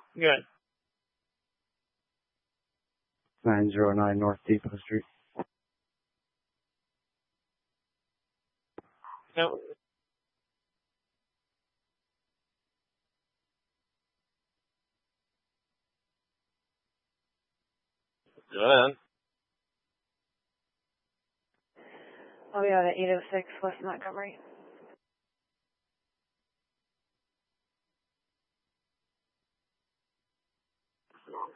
Good. 909 North Depot Street. No. Good. Oh, yeah, the 806 West Montgomery.